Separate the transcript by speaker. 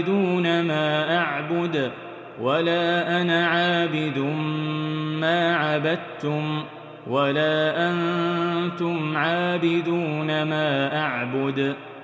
Speaker 1: ما أعبد ولا أنا عابد ما عبدتم ولا أنتم عابدون ما أعبد